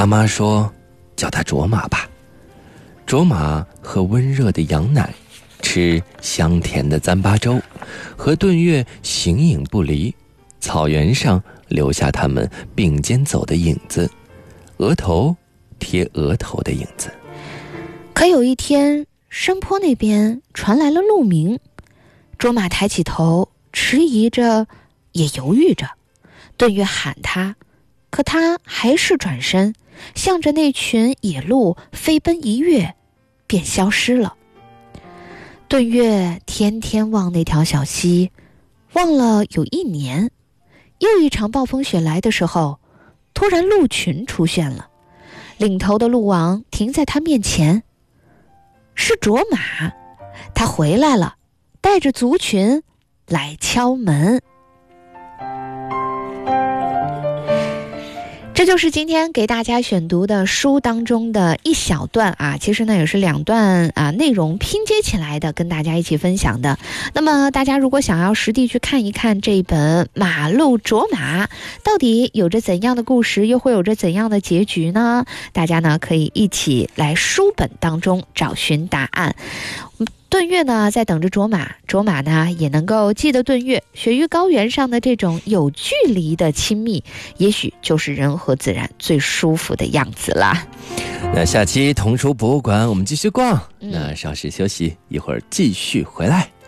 阿妈说叫他卓玛吧。卓玛喝温热的羊奶，吃香甜的糌粑粥，和顿月形影不离。草原上留下他们并肩走的影子，额头贴额头的影子。 可有一天，山坡那边传来了鹿鸣。卓玛抬起头，迟疑着，也犹豫着。顿月喊他，可他还是转身，向着那群野鹿飞奔一跃，便消失了。顿月天天望那条小溪，望了有1年。又一场暴风雪来的时候，突然鹿群出现了，领头的鹿王停在他面前。是卓玛，他回来了，带着族群来敲门。这就是今天给大家选读的书当中的一小段啊，其实呢也是2段内容拼接起来的，跟大家一起分享的。那么大家如果想要实地去看一看这本《马鹿卓玛》到底有着怎样的故事，又会有着怎样的结局呢？大家呢可以一起来书本当中找寻答案。顿月呢在等着卓玛，卓玛呢也能够记得顿月。雪域高原上的这种有距离的亲密，也许就是人和自然最舒服的样子了。 那下期童书博物馆我们继续逛，那稍事休息，一会儿继续回来。